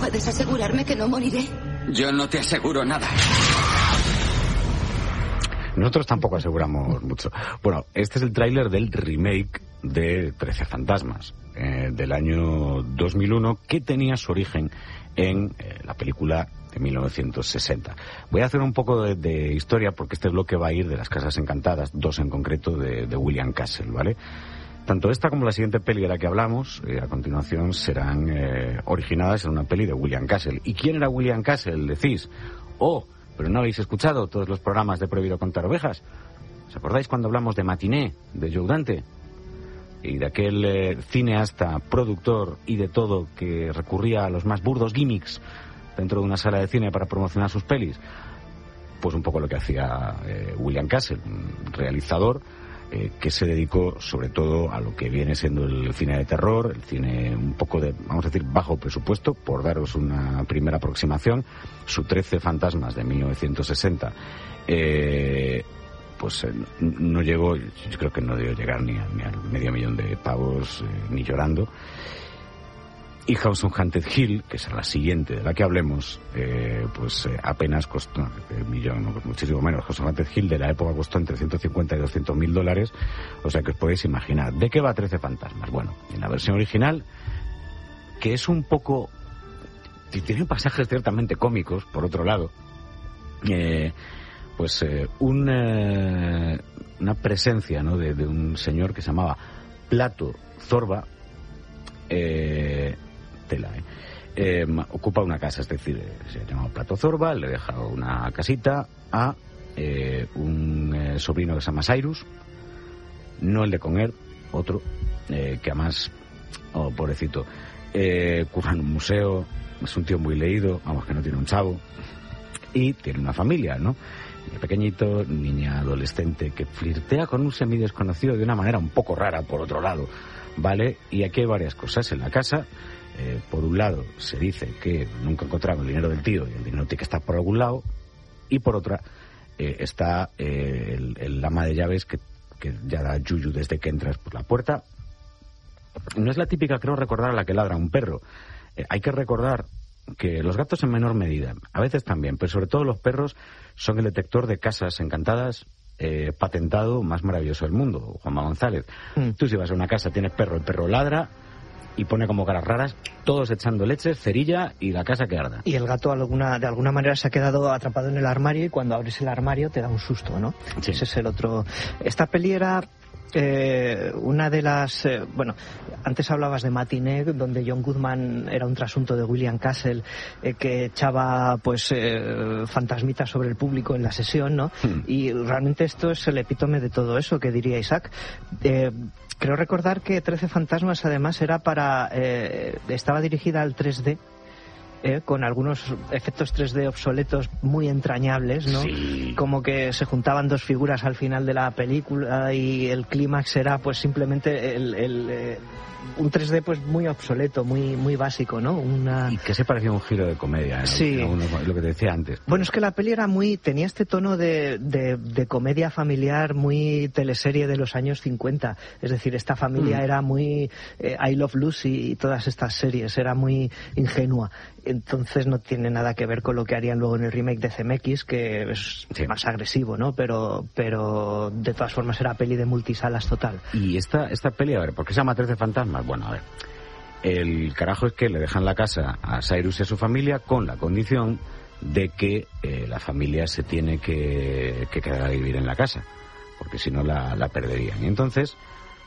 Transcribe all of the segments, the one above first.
¿Puedes asegurarme que no moriré? Yo no te aseguro nada. Nosotros tampoco aseguramos mucho. Bueno, este es el tráiler del remake de 13 fantasmas, del año 2001, que tenía su origen en la película de 1960. Voy a hacer un poco de historia, porque este bloque va a ir de las Casas Encantadas, dos en concreto, de William Castle, ¿vale? Tanto esta como la siguiente peli de la que hablamos, a continuación, serán originadas en una peli de William Castle. ¿Y quién era William Castle? Decís, pero no habéis escuchado todos los programas de Prohibido Contar Ovejas. ¿Os acordáis cuando hablamos de Matiné, de Joe Dante? Y de aquel cineasta, productor y de todo, que recurría a los más burdos gimmicks dentro de una sala de cine para promocionar sus pelis. Pues un poco lo que hacía William Castle, un realizador que se dedicó sobre todo a lo que viene siendo el cine de terror, el cine un poco de, vamos a decir, bajo presupuesto, por daros una primera aproximación. Su 13 fantasmas de 1960 pues no llegó, yo creo que no debió llegar ni al $500,000 de pavos, ni llorando. Y House on Haunted Hill, que será la siguiente de la que hablemos, pues apenas costó $1,000,000, muchísimo menos. House on Haunted Hill de la época costó entre $150,000 y $200,000, o sea que os podéis imaginar. ¿De qué va 13 fantasmas? Bueno, en la versión original, que es un poco... tiene pasajes ciertamente cómicos, por otro lado, una presencia, ¿no?, de un señor que se llamaba Plato Zorba. Ocupa una casa, es decir, se llama Plato Zorba, le deja una casita a un sobrino que se llama Cyrus, no el de Conner, otro, que además, pobrecito, curra en un museo, es un tío muy leído, vamos, que no tiene un chavo, y tiene una familia, ¿no? Niño pequeñito, niña adolescente que flirtea con un semidesconocido de una manera un poco rara, por otro lado, ¿vale? Y aquí hay varias cosas en la casa. Por un lado, se dice que nunca encontraron el dinero del tío y el dinero tiene que estar por algún lado. Y por otra, está el ama de llaves que ya da yuyu desde que entras por la puerta. No es la típica, creo recordar, a la que ladra un perro. Hay que recordar que los gatos en menor medida, a veces también, pero sobre todo los perros, son el detector de casas encantadas patentado más maravilloso del mundo, Juanma González. Tú si vas a una casa, tienes perro, el perro ladra y pone como caras raras, todos echando leche, cerilla y la casa que arda. Y el gato de alguna manera se ha quedado atrapado en el armario y cuando abres el armario te da un susto, ¿no? Sí. Ese es el otro. Esta peli era... una de las... antes hablabas de Matiné, donde John Goodman era un trasunto de William Castle, que echaba pues fantasmitas sobre el público en la sesión, ¿no? Y realmente esto es el epítome de todo eso, que diría Isaac. Creo recordar que 13 fantasmas además era estaba dirigida al 3D, con algunos efectos 3D obsoletos muy entrañables, ¿no? Sí. Como que se juntaban dos figuras al final de la película y el clímax era pues simplemente un 3D pues muy obsoleto, muy básico, ¿no? Y que se parecía a un giro de comedia, ¿no? Sí. Lo que te decía antes. Bueno, es que la peli tenía este tono de comedia familiar muy teleserie de los años 50. Es decir, esta familia era muy I Love Lucy y todas estas series, era muy ingenua. Entonces no tiene nada que ver con lo que harían luego en el remake de CMX, que es más agresivo, ¿no? Pero de todas formas era peli de multisalas total. Y esta peli, a ver, ¿por qué se llama 13 fantasmas? Bueno, a ver, el carajo es que le dejan la casa a Cyrus y a su familia con la condición de que la familia se tiene que quedar a vivir en la casa, porque si no la perderían. Y entonces,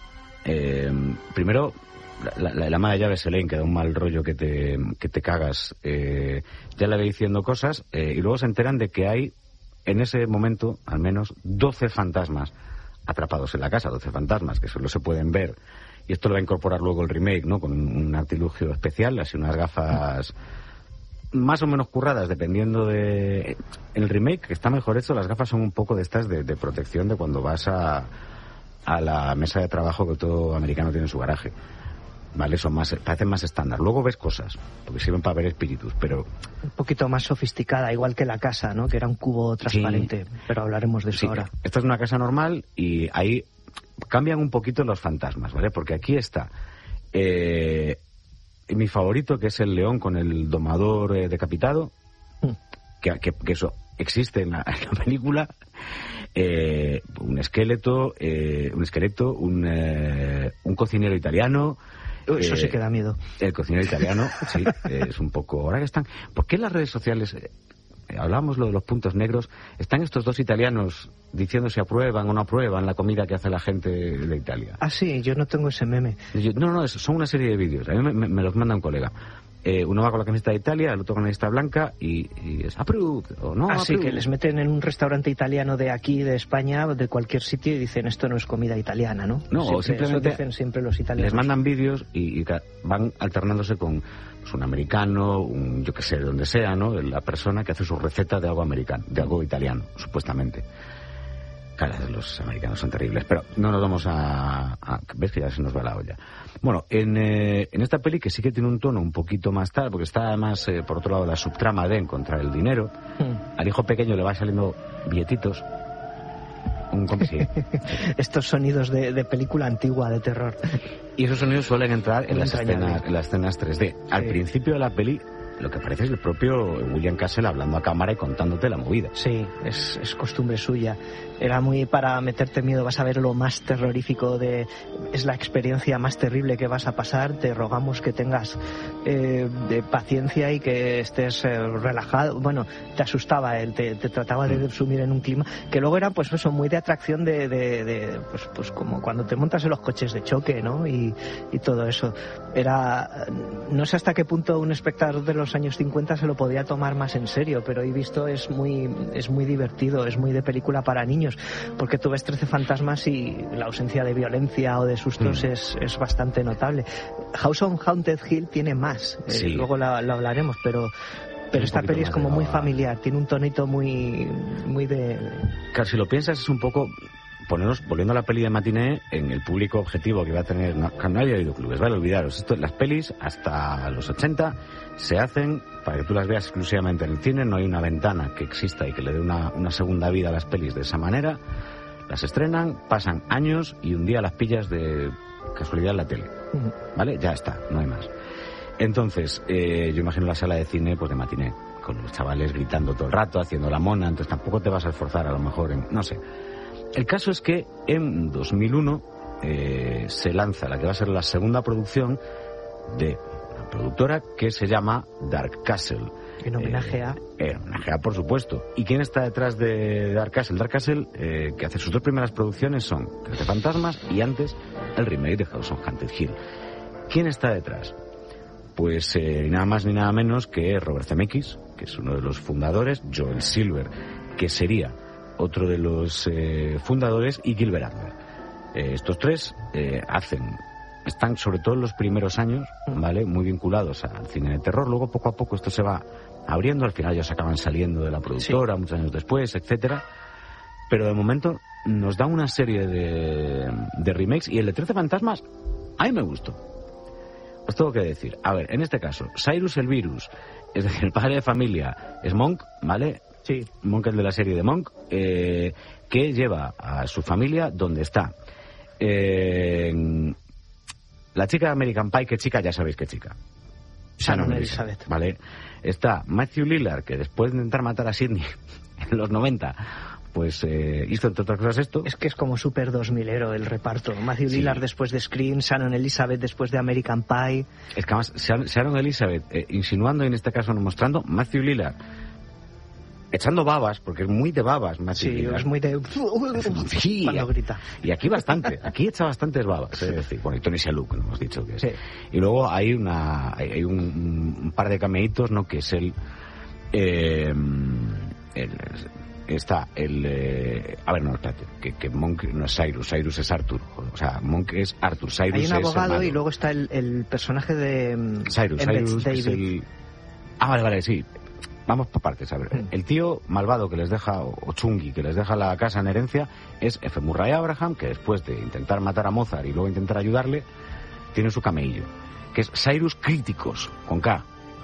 primero... La ama de llaves, Elaine, que da un mal rollo que te cagas, ya le va diciendo cosas, y luego se enteran de que hay, en ese momento, al menos 12 fantasmas atrapados en la casa, 12 fantasmas que solo se pueden ver, y esto lo va a incorporar luego el remake, ¿no? Con un artilugio especial, así unas gafas más o menos curradas, dependiendo de... En el remake, que está mejor hecho, las gafas son un poco de estas de protección de cuando vas a la mesa de trabajo que todo americano tiene en su garaje. Vale, parecen más estándar. Luego ves cosas, porque sirven para ver espíritus, pero... Un poquito más sofisticada, igual que la casa, ¿no? Que era un cubo transparente, sí. Pero hablaremos de eso ahora. Esta es una casa normal y ahí cambian un poquito los fantasmas, ¿vale? Porque aquí está mi favorito, que es el león con el domador decapitado, que eso existe en la película. Un esqueleto, un cocinero italiano. Eso sí que da miedo. El cocinero italiano, sí, es un poco... Ahora que están... ¿Por qué en las redes sociales, hablábamos lo de los puntos negros, están estos dos italianos diciendo si aprueban o no aprueban la comida que hace la gente de Italia? Ah, sí, yo no tengo ese meme. No, son una serie de vídeos. A mí me los manda un colega. Uno va con la camiseta de Italia, el otro con la camiseta blanca y es approved o no. Así que les meten en un restaurante italiano de aquí, de España, de cualquier sitio, y dicen esto no es comida italiana, ¿no? No, siempre, simplemente dicen siempre los italianos. Les mandan vídeos y van alternándose con pues, un americano, yo que sé, de donde sea, ¿no? La persona que hace su receta de algo americano, de algo italiano, supuestamente. Claro, los americanos son terribles, pero no nos vamos a... ¿Ves que ya se nos va la olla? Bueno, en esta peli, que sí que tiene un tono un poquito más tal, porque está además, por otro lado, la subtrama de encontrar el dinero. Al hijo pequeño le va saliendo billetitos. Estos sonidos de película antigua, de terror. Y esos sonidos suelen entrar en las escenas 3D. Al principio de la peli, lo que parece es el propio William Castle hablando a cámara y contándote la movida. Sí, es costumbre suya. Era muy para meterte miedo, vas a ver lo más terrorífico, es la experiencia más terrible que vas a pasar, te rogamos que tengas de paciencia y que estés relajado. Bueno, te asustaba él, te trataba de sumir en un clima que luego era pues eso, muy de atracción pues como cuando te montas en los coches de choque, ¿no? Y todo eso. No sé hasta qué punto un espectador de los años 50 se lo podía tomar más en serio, pero he visto es muy divertido, es muy de película para niños, porque tú ves 13 fantasmas y la ausencia de violencia o de sustos es bastante notable. House on Haunted Hill tiene más, sí. Luego lo hablaremos, pero esta peli es como muy familiar, tiene un tonito muy de... Claro, si lo piensas es un poco... volviendo a la peli de matiné, en el público objetivo que va a tener... No había videoclubes, vale, olvidaros. Las pelis, hasta los 80, se hacen para que tú las veas exclusivamente en el cine. No hay una ventana que exista y que le dé una segunda vida a las pelis de esa manera. Las estrenan, pasan años y un día las pillas de casualidad en la tele. ¿Vale? Ya está, no hay más. Entonces, yo imagino la sala de cine pues de matiné, con los chavales gritando todo el rato, haciendo la mona, entonces tampoco te vas a esforzar a lo mejor en... no sé. El caso es que en 2001 se lanza la que va a ser la segunda producción de una productora que se llama Dark Castle. En homenaje a... En homenaje a, por supuesto. ¿Y quién está detrás de Dark Castle? Dark Castle, que hace sus dos primeras producciones son 13 fantasmas y antes el remake de House on Haunted Hill. ¿Quién está detrás? Pues nada más ni nada menos que Robert Zemeckis, que es uno de los fundadores, Joel Silver, que sería otro de los fundadores, y Gilbert Adler. Estos tres están sobre todo en los primeros años, ¿vale? Muy vinculados al cine de terror. Luego poco a poco esto se va abriendo, al final ellos acaban saliendo de la productora, sí, muchos años después, etcétera. Pero de momento nos da una serie de remakes, y el de 13 fantasmas a mí me gustó. Os tengo que decir, a ver, en este caso, Cyrus el Virus, es decir, el padre de familia, es Monk, ¿vale? Sí. Monk, el de la serie de Monk, que lleva a su familia donde está. La chica de American Pie, ¿qué chica? Ya sabéis qué chica. Shannon Elizabeth. Vale. Está Matthew Lillard, que después de intentar matar a Sidney en los 90, pues hizo entre otras cosas esto. Es que es como súper 2000ero el reparto. Matthew Lillard después de Scream, Shannon Elizabeth después de American Pie. Es que además Shannon Elizabeth insinuando, y en este caso no mostrando, Matthew Lillard echando babas, porque es muy de babas Matthew Lillard. Es muy de... Sí, cuando grita. Y aquí bastante, aquí echa bastantes babas, es decir, bueno, y Tony Shalhoub, no hemos dicho que es. Sí. Y luego hay un par de cameitos, ¿no? Que es espérate, que Monk no es Cyrus es Arthur, o sea, Monk es Arthur, Cyrus hay un abogado es y luego está el personaje de Cyrus es el... vale, sí. Vamos por partes, a ver. El tío malvado que les deja, o Chungi, que les deja la casa en herencia, es F. Murray Abraham, que después de intentar matar a Mozart y luego intentar ayudarle, tiene su camello, que es Cyrus Críticos, con K.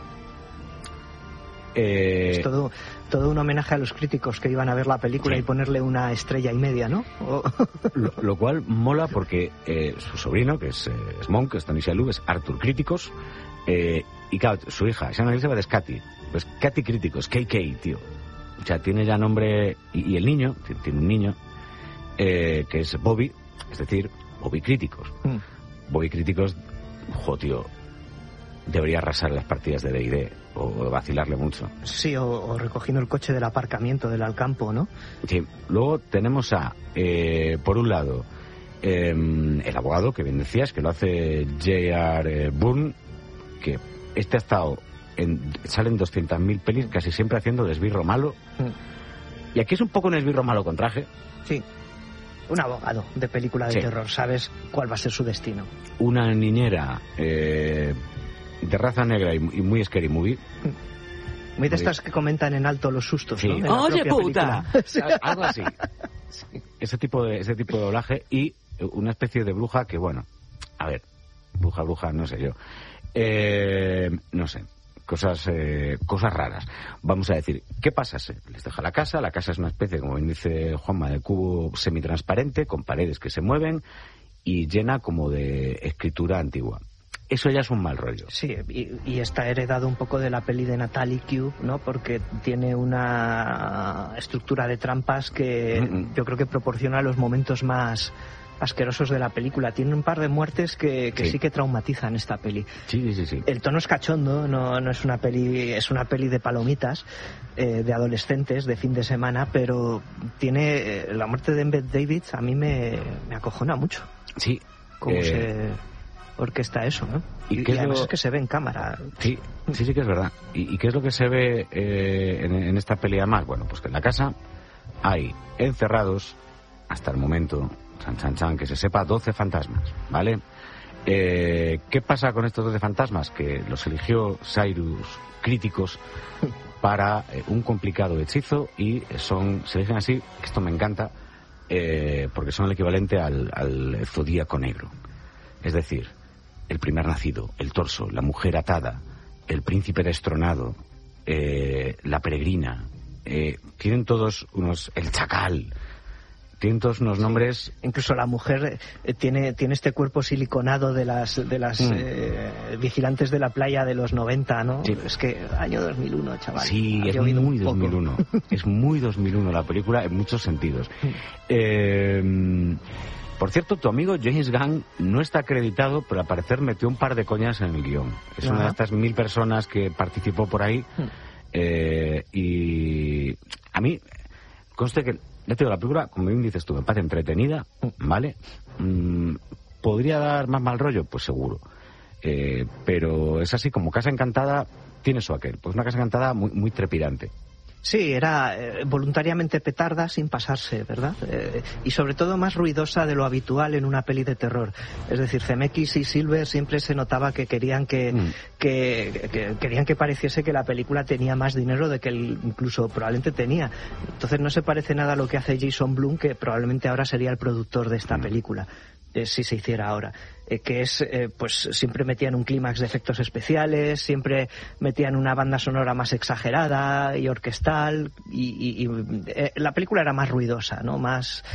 Es todo un homenaje a los críticos que iban a ver la película, sí, y ponerle 1.5 estrellas, ¿no? Lo cual mola porque su sobrino, que es Monk, es Tony Shalhoub, es Arthur Críticos, Y claro, su hija, Shannon Elizabeth, es Katy. Pues Katy Críticos, KK, tío. O sea, tiene ya nombre... Y el niño, tiene un niño, que es Bobby, es decir, Bobby Críticos. Bobby Críticos, tío, debería arrasar las partidas de D&D o vacilarle mucho. Sí, o recogiendo el coche del aparcamiento del Alcampo, ¿no? Sí. Luego tenemos por un lado, el abogado, que bien decías, que lo hace J.R. Bourne, que ha estado salen 200.000 pelis, casi siempre haciendo de esbirro malo. Y aquí es un poco un esbirro malo con traje. Sí. Un abogado de película de terror, sabes cuál va a ser su destino. Una niñera de raza negra y muy scary movie. Muy de estas que comentan en alto los sustos, sí. ¿no? ¡Oye, puta! Algo así. Sí. Ese tipo de doblaje y una especie de bruja que, bueno, a ver, bruja, no sé yo. No sé. Cosas raras. Vamos a decir, ¿qué pasa? Les deja la casa es una especie, como bien dice Juanma, de cubo semitransparente, con paredes que se mueven y llena como de escritura antigua. Eso ya es un mal rollo. Sí, y está heredado un poco de la peli de Natalie Q, ¿no? Porque tiene una estructura de trampas que yo creo que proporciona los momentos más asquerosos de la película. Tiene un par de muertes que sí que traumatizan esta peli. Sí. El tono es cachondo, no es una peli, es una peli de palomitas, de adolescentes, de fin de semana, pero tiene la muerte de Embeth Davidtz a mí me acojona mucho. Sí. Cómo se orquesta eso, ¿no? Y además es que se ve en cámara. Sí que es verdad. ¿Y qué es lo que se ve en esta peli además? Bueno, pues que en la casa hay encerrados, hasta el momento, que se sepa, 12 fantasmas, ¿vale? ¿Qué pasa con estos 12 fantasmas? Que los eligió Cyrus Críticos para un complicado hechizo y se eligen así, que esto me encanta, porque son el equivalente al zodíaco negro. Es decir, el primer nacido, el torso, la mujer atada, el príncipe destronado, la peregrina, tienen todos el chacal. Tienen todos unos nombres. Incluso la mujer tiene este cuerpo siliconado de las vigilantes de la playa de los 90, ¿no? Sí. Es que año 2001, chaval. Sí, es muy 2001. Es muy 2001 la película en muchos sentidos. Por cierto, tu amigo James Gunn no está acreditado, pero al parecer metió un par de coñas en el guión. Es una de estas 1000 personas que participó por ahí. Y a mí conste que, ya te digo, la película, como bien dices tú, me parece entretenida, ¿vale? ¿Podría dar más mal rollo? Pues seguro. Pero es así, como Casa Encantada tiene su aquel. Pues una Casa Encantada muy, muy trepidante. Sí, era voluntariamente petarda sin pasarse, ¿verdad? Y sobre todo más ruidosa de lo habitual en una peli de terror. Es decir, Zemeckis y Silver siempre se notaba que querían querían que pareciese que la película tenía más dinero de que él incluso probablemente tenía. Entonces no se parece nada a lo que hace Jason Blum, que probablemente ahora sería el productor de esta película. Si se hiciera ahora, que es, pues siempre metían un clímax de efectos especiales, siempre metían una banda sonora más exagerada y orquestal, y la película era más ruidosa, ¿no? Más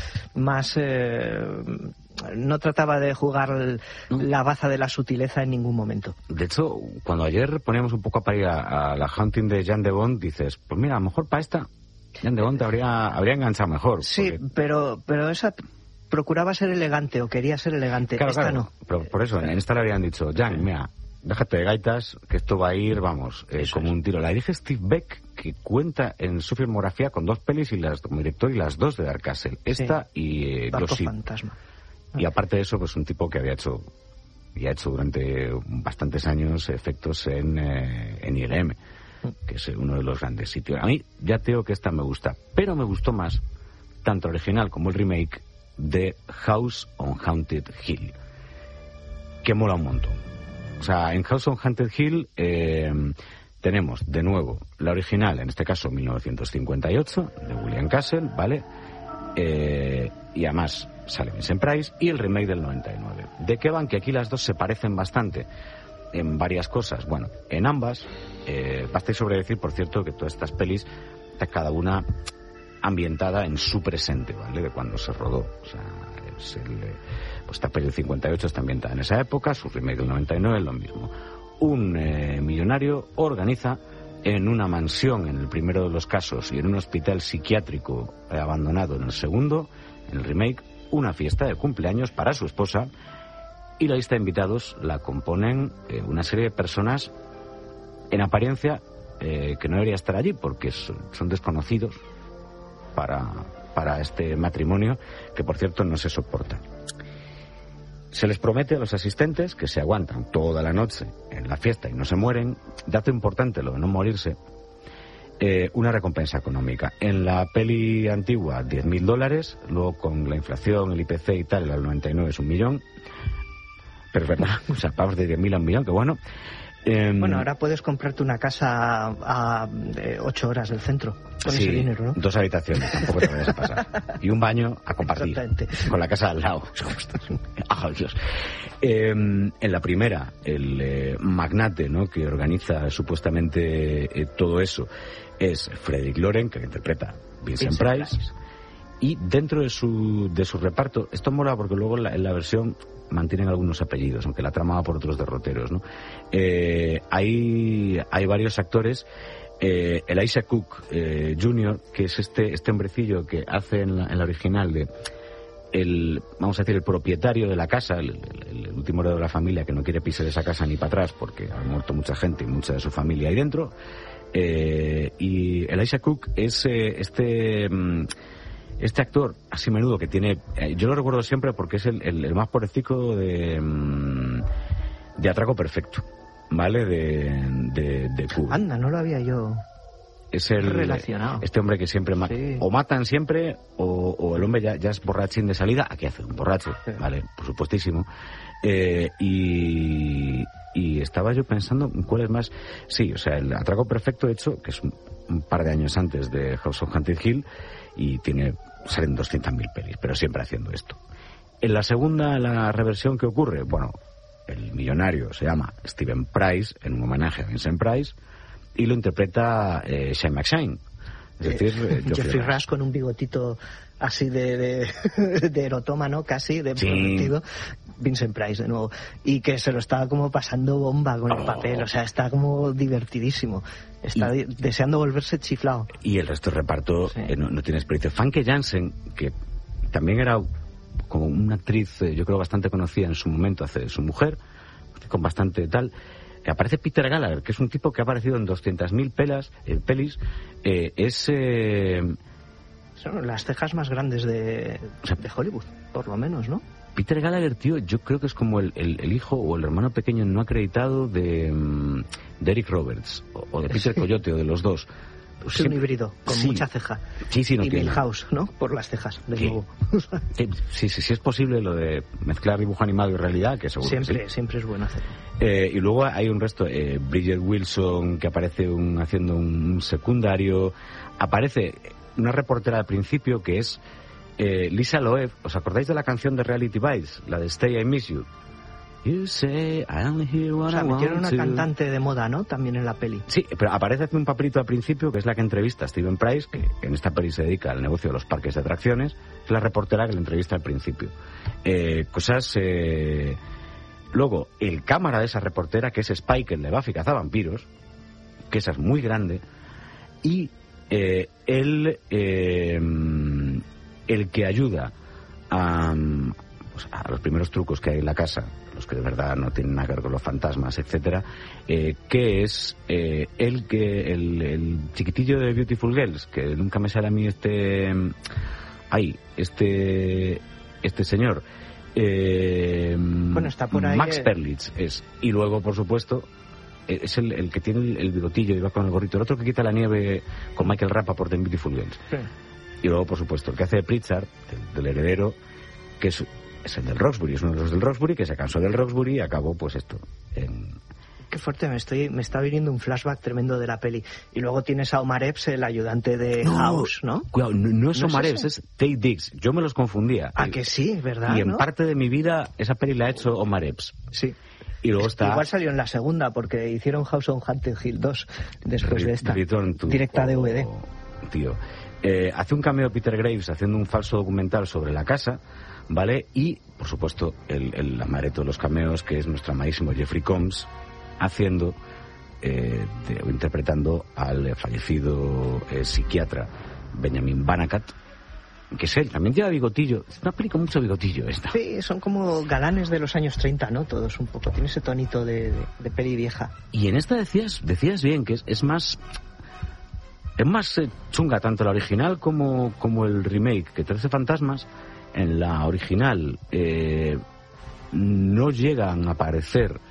no trataba de jugar la baza de la sutileza en ningún momento. De hecho, cuando ayer poníamos un poco a parir a la Haunting de Jan de Bont, dices, pues mira, a lo mejor para esta Jan de Bont habría enganchado mejor. Sí, porque... pero esa procuraba ser elegante o quería ser elegante. Claro, esta claro, no. Pero por eso, en esta le habrían dicho, Jan, mira, déjate de gaitas, que esto va a ir, vamos, como un tiro. La dirige Steve Beck, que cuenta en su filmografía con 2 pelis como director y las 2 de Dark Castle. Esta y Gossip. Fantasma. Y aparte de eso, pues un tipo que ha hecho durante bastantes años efectos en ILM, que es uno de los grandes sitios. A mí ya te digo que esta me gusta, pero me gustó más tanto el original como el remake de House on Haunted Hill, que mola un montón. O sea, en House on Haunted Hill tenemos de nuevo la original, en este caso 1958, de William Castle, ¿vale? Y además sale Vincent Price, y el remake del 99. ¿De qué van? Que aquí las dos se parecen bastante en varias cosas. Bueno, en ambas, basta sobre decir, por cierto, que todas estas pelis, cada una ambientada en su presente, ¿vale? De cuando se rodó. O sea, pues esta peli del 58 está ambientada en esa época, su remake del 99 es lo mismo. un millonario organiza en una mansión, en el primero de los casos, y en un hospital psiquiátrico abandonado en el segundo, en el remake, una fiesta de cumpleaños para su esposa, y la lista de invitados la componen una serie de personas en apariencia que no debería estar allí porque son desconocidos para este matrimonio, que por cierto no se soporta. Se les promete a los asistentes que se aguantan toda la noche en la fiesta y no se mueren. Dato importante, lo de no morirse, una recompensa económica. En la peli antigua, $10.000, luego con la inflación, el IPC y tal, el 99 es 1 millón. Pero es verdad, o sea, pagos de 10.000 a 1 millón, que bueno. Bueno, ahora puedes comprarte una casa a 8 horas del centro con ese dinero, ¿no? 2 habitaciones, tampoco te vayas a pasar. Y un baño a compartir con la casa al lado. ¡Ah, Dios! En la primera, el magnate, ¿no?, que organiza supuestamente todo eso es Frederick Loren, que lo interpreta Vincent Price. Y dentro de su reparto, esto mola porque luego en la versión mantienen algunos apellidos, aunque la trama va por otros derroteros, ¿no? Hay varios actores. Elijah Cook Jr., que es este hombrecillo que hace en la original de vamos a decir, el propietario de la casa, el último heredero de la familia, que no quiere pisar esa casa ni para atrás porque ha muerto mucha gente y mucha de su familia ahí dentro. Y Elijah Cook es este actor así menudo que tiene, yo lo recuerdo siempre porque es el más pobrecito de Atraco Perfecto, ¿vale? De Kubrick. Anda, no lo había yo relacionado. Este hombre que siempre o matan siempre o el hombre ya es borrachín de salida. Aquí hace un borracho, ¿vale? Por supuestísimo. Y estaba yo pensando cuál es más. Sí, o sea, el Atraco Perfecto, de hecho, que es un par de años antes de House of Haunted Hill, y salen 200.000 pelis, pero siempre haciendo esto. En la segunda, la reversión que ocurre, bueno, el millonario se llama Stephen Price, en un homenaje a Vincent Price, y lo interpreta Shane McShane. Es decir, Jeffrey Rush con un bigotito así de erotómano, casi, de prometido. Vincent Price, de nuevo. Y que se lo está como pasando bomba con el papel, o sea, está como divertidísimo. Está deseando volverse chiflado. Y el resto del reparto no tiene experiencia. Famke Janssen, que también era como una actriz, yo creo, bastante conocida en su momento, hace su mujer, con bastante tal. Aparece Peter Gallagher, que es un tipo que ha aparecido en 200.000 pelis. Son las cejas más grandes de Hollywood, por lo menos, ¿no? Peter Gallagher, tío, yo creo que es como el hijo o el hermano pequeño no acreditado de Eric Roberts, o de Peter Coyote, o de los dos. Es un híbrido, con mucha ceja. Sí, no y tiene. Milhouse, ¿no? Por las cejas, de nuevo. Sí, es posible lo de mezclar dibujo animado y realidad, que seguro siempre, que sí. Siempre es bueno hacerlo. Y luego hay un resto, Bridget Wilson, que aparece haciendo un secundario. Aparece una reportera al principio, que es Lisa Loeb. ¿Os acordáis de la canción de Reality Bites? La de Stay, I Miss You. You say I only hear what I want metieron una to. cantante de moda, ¿no? También en la peli. Sí, pero aparece haciendo un papelito al principio, que es la que entrevista a Stephen Price, que en esta peli se dedica al negocio de los parques de atracciones. Es la reportera que le entrevista al principio. Luego, el cámara de esa reportera, que es Spike, el de Buffy Cazavampiros, que esa es muy grande. Y el que ayuda a los primeros trucos que hay en la casa, los que de verdad no tienen nada que ver con los fantasmas, etcétera, que es el chiquitillo de Beautiful Girls, que nunca me sale a mí este señor. Bueno, está por ahí. Max Perlitz es. Y luego, por supuesto, es el que tiene el bigotillo y va con el gorrito. El otro que quita la nieve con Michael Rapaport en Beautiful Girls. Sí. Y luego, por supuesto, el que hace de Pritchard, del heredero, que es el del Roxbury, es uno de los del Roxbury, que se cansó del Roxbury y acabó, pues esto, Qué fuerte, me está viniendo un flashback tremendo de la peli. Y luego tienes a Omar Epps, el ayudante de House, ¿no? Cuidado, no es Omar Epps, es Taye Diggs. Yo me los confundía. Que sí, ¿verdad? Y en parte de mi vida, esa peli la ha hecho Omar Epps. Sí. Y luego está... Igual salió en la segunda, porque hicieron House on Haunted Hill 2 después de esta. Directa DVD. Tío. Hace un cameo Peter Graves haciendo un falso documental sobre la casa, ¿vale? Y, por supuesto, el amareto de los cameos, que es nuestro amadísimo Jeffrey Combs, haciendo, interpretando al fallecido psiquiatra Benjamin Banneker, que es él, también lleva bigotillo. Es una película con mucho bigotillo esta. Sí, son como galanes de los años 30, ¿no? Todos un poco, tiene ese tonito de peli vieja. Y en esta decías bien que es más chunga tanto la original como el remake, que 13 fantasmas en la original no llegan a aparecer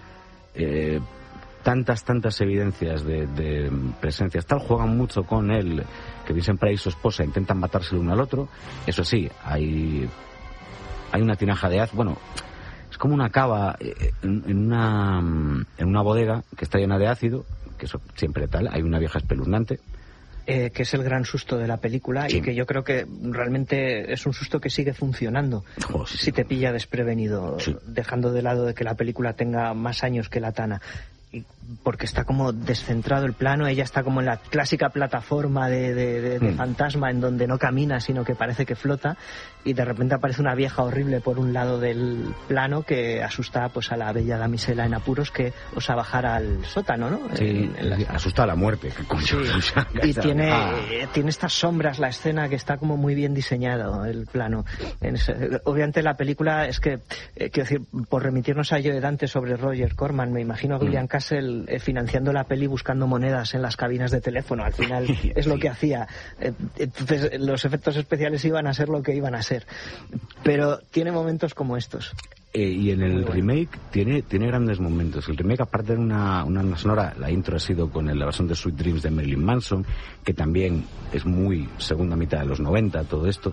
tantas evidencias de presencias tal, juegan mucho con él, que Vincent Price y su esposa intentan matarse el uno al otro. Eso sí, hay una tinaja de ácido, bueno, es como una cava en una bodega que está llena de ácido, que eso siempre tal, hay una vieja espeluznante. Que es el gran susto de la película, sí. Y que yo creo que realmente es un susto que sigue funcionando, sí. Si te pilla desprevenido, sí. Dejando de lado de que la película tenga más años que la Tana. Porque está como descentrado el plano, ella está como en la clásica plataforma de fantasma en donde no camina sino que parece que flota, y de repente aparece una vieja horrible por un lado del plano que asusta pues a la bella damisela en apuros que osa bajar al sótano, ¿no? Sí, asusta a la muerte. Sí. Y tiene estas sombras la escena, que está como muy bien diseñado el plano. Obviamente la película es que, quiero decir, por remitirnos a Joe Dante sobre Roger Corman, me imagino a William Castle financiando la peli buscando monedas en las cabinas de teléfono. Al final es lo que hacía. Entonces los efectos especiales iban a ser lo que iban a ser. Pero tiene momentos como estos. Y en el remake tiene grandes momentos. El remake, aparte de una sonora, la intro ha sido con la versión de Sweet Dreams de Marilyn Manson, que también es muy segunda mitad de los 90, todo esto.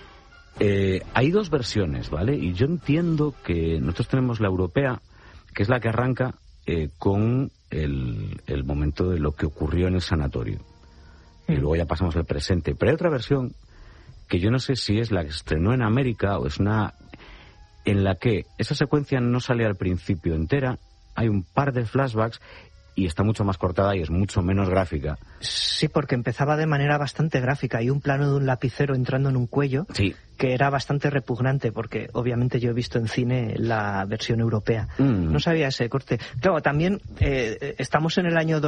Hay dos versiones, ¿vale? Y yo entiendo que nosotros tenemos la europea, que es la que arranca con el momento de lo que ocurrió en el sanatorio. Y luego ya pasamos al presente. Pero hay otra versión que yo no sé si es la que se estrenó en América o es una en la que esa secuencia no sale al principio entera, hay un par de flashbacks y está mucho más cortada y es mucho menos gráfica. Sí, porque empezaba de manera bastante gráfica. Hay un plano de un lapicero entrando en un cuello, sí, que era bastante repugnante, porque obviamente yo he visto en cine la versión europea. No sabía ese corte. Claro, también estamos en el año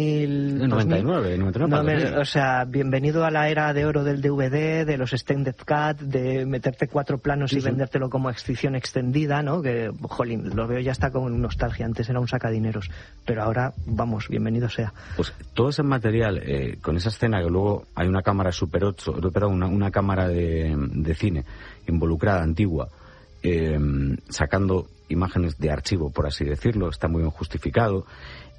99. O sea, bienvenido a la era de oro del DVD, de los extended cut, de meterte 4 planos y vendértelo como edición extendida, ¿no? Que, jolín, lo veo ya está con nostalgia. Antes era un sacadineros, pero ahora, vamos, bienvenido sea. Pues todo ese material, con esa escena que luego hay una cámara Super 8, perdón, una cámara de cine involucrada, antigua, sacando imágenes de archivo, por así decirlo, está muy bien justificado.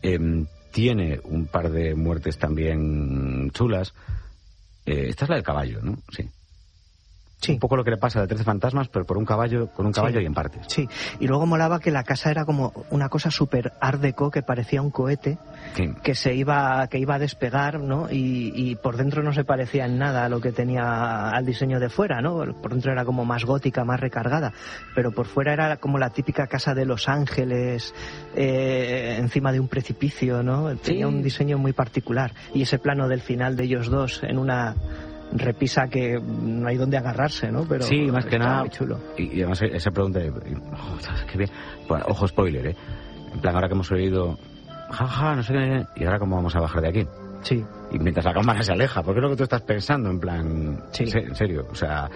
Tiene un par de muertes también chulas. Esta es la del caballo, ¿no? Sí. Sí. Un poco lo que le pasa de 13 fantasmas, pero con un caballo y en partes. Sí, y luego molaba que la casa era como una cosa súper art deco, que parecía un cohete, sí, que iba a despegar, ¿no? Y por dentro no se parecía en nada a lo que tenía al diseño de fuera, ¿no? Por dentro era como más gótica, más recargada, pero por fuera era como la típica casa de Los Ángeles, encima de un precipicio, ¿no? Tenía un diseño muy particular. Y ese plano del final de ellos dos en una repisa que no hay donde agarrarse, ¿no? Pero sí, más que nada muy chulo. Y además esa pregunta de qué bien. Bueno, ojo, spoiler, en plan, ahora que hemos oído jaja, no sé qué, y ahora cómo vamos a bajar de aquí. Sí. Y mientras la cámara se aleja, porque es lo que tú estás pensando, en plan, sí, en serio, o sea,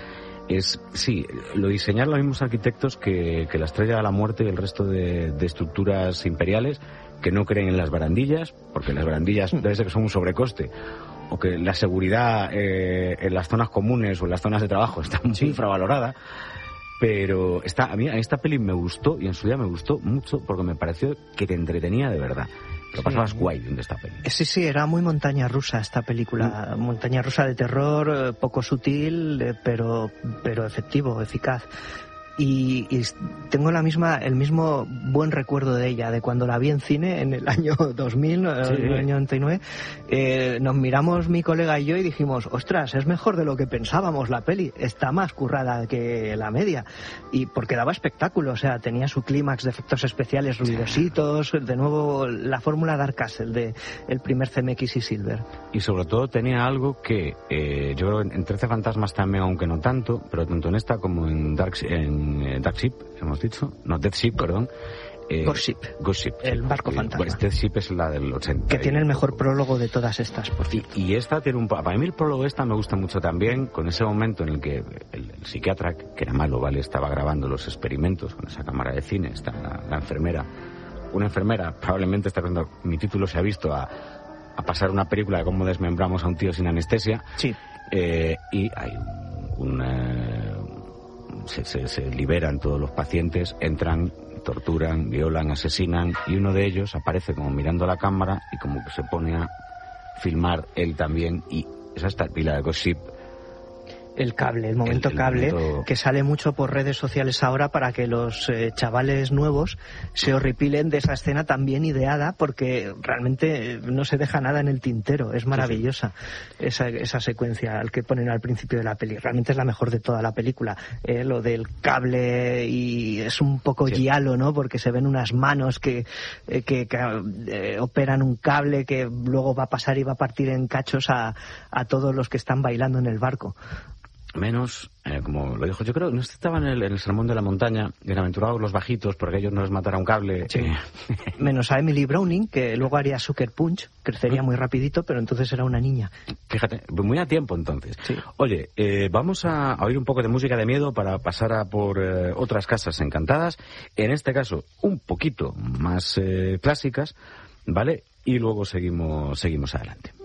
lo diseñaron los mismos arquitectos que la Estrella de la Muerte y el resto de estructuras imperiales, que no creen en las barandillas, porque las barandillas debe ser que son un sobrecoste, o que la seguridad en las zonas comunes o en las zonas de trabajo está muy infravalorada. Pero a mí esta peli me gustó, y en su día me gustó mucho, porque me pareció que te entretenía de verdad. Lo pasabas guay viendo esta peli. Sí, era muy montaña rusa esta película. Montaña rusa de terror, poco sutil, pero efectivo, eficaz. Y tengo el mismo buen recuerdo de ella, de cuando la vi en cine en el año 2000, en el año 99. Nos miramos mi colega y yo y dijimos, ostras, es mejor de lo que pensábamos la peli, está más currada que la media. Y porque daba espectáculo, o sea, tenía su clímax de efectos especiales ruidositos, de nuevo la fórmula Dark Castle de el primer CMX y Silver. Y sobre todo tenía algo que yo creo en 13 fantasmas también, aunque no tanto, pero tanto en esta como en Dark Ship, hemos dicho, no, Death Ship, perdón, Ghost Ship, el barco fantasma. Este ship es la del 80. Que tiene el mejor prólogo de todas estas, por cierto. Y esta tiene para mí el prólogo me gusta mucho también, con ese momento en el que el psiquiatra, que era malo, ¿vale?, estaba grabando los experimentos con esa cámara de cine, está la enfermera. Una enfermera, probablemente está cuando mi título se ha visto a pasar una película de cómo desmembramos a un tío sin anestesia. Sí. Y hay se liberan todos los pacientes, entran, torturan, violan, asesinan, y uno de ellos aparece como mirando a la cámara y como que se pone a filmar él también, y esa está el pila de Ghost Ship. El cable, el momento cable, que sale mucho por redes sociales ahora para que los chavales nuevos se horripilen de esa escena tan bien ideada, porque realmente no se deja nada en el tintero. Es maravillosa esa secuencia al que ponen al principio de la peli. Realmente es la mejor de toda la película. Lo del cable, y es un poco giallo, ¿no? Porque se ven unas manos que operan un cable que luego va a pasar y va a partir en cachos a todos los que están bailando en el barco. Menos, como lo dijo, yo creo, no estaban en el Sermón de la Montaña, bienaventurados los bajitos, porque ellos no les matara un cable. Sí. Menos a Emily Browning, que luego haría Sucker Punch, crecería muy rapidito, pero entonces era una niña. Fíjate, muy a tiempo entonces. Sí. Oye, vamos a oír un poco de música de miedo para pasar a por otras casas encantadas, en este caso un poquito más clásicas, ¿vale? Y luego seguimos adelante.